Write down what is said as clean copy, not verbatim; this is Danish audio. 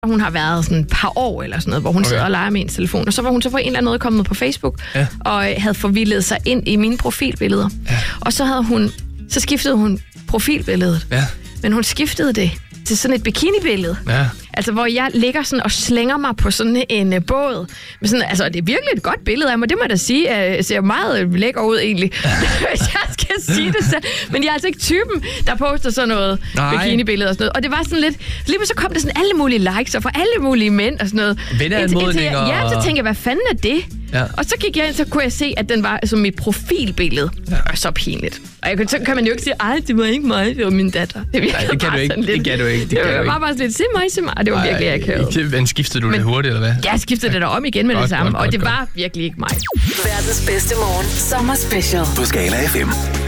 Hun har været sådan et par år eller sådan noget, hvor hun sidder og leger med en telefon. Og så var hun så på en eller anden måde kommet på Facebook, og havde forvildet sig ind i mine profilbilleder. Ja. Og så skiftede hun profilbilledet. Ja. Men hun skiftede det til sådan et bikinibillede. Ja. Altså, hvor jeg ligger sådan og slænger mig på sådan en båd. Men sådan, altså, det er virkelig et godt billede af mig. Det må jeg da sige. Ser meget lækker ud, egentlig. Hvis jeg skal sige det selv. Men jeg er altså ikke typen, der poster sådan noget bikinibillede og sådan noget. Og det var sådan lidt... Lige så kom det sådan alle mulige likes og fra alle mulige mænd og sådan noget. Venneanmodninger. Ja, så tænkte jeg, hvad fanden er det? Ja. Og så gik jeg ind, så kunne jeg se, at den var som mit profilbillede. Ja. Det var så pinligt. Og så kan man jo ikke sige, ej, det var ikke mig, det var min datter. Det kan du ikke. Det kan du ikke. Det var bare sådan lidt, se mig. Og det var virkelig akavet. Men skiftede du det hurtigt, eller hvad? Ja, jeg skiftede det der om igen med det samme. Og det var virkelig ikke mig. Verdens bedste morgen. Sommer special. På Skala FM.